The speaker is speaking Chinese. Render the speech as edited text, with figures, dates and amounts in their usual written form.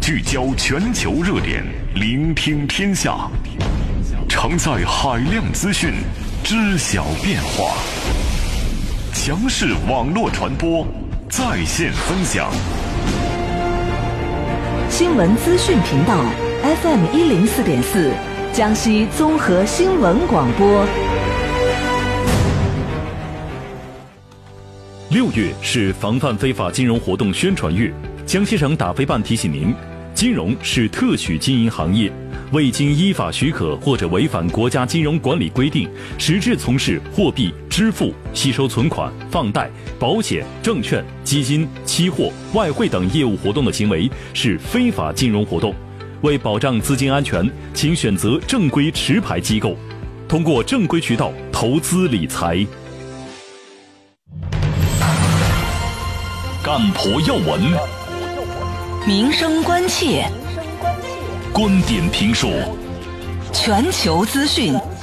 聚焦全球热点，聆听天下，承载海量资讯，知晓变化。强势网络传播，在线分享。 新闻资讯频道 FM104.4，江西综合新闻广播。 6月是防范非法金融活动宣传月，江西省打非办提醒您，金融是特许经营行业，未经依法许可或者违反国家金融管理规定，实质从事货币、支付、吸收存款、放贷、保险、证券、基金、期货、外汇等业务活动的行为是非法金融活动。为保障资金安全，请选择正规持牌机构，通过正规渠道投资理财。干婆要闻， 民生关切， 观点评述， 全球资讯，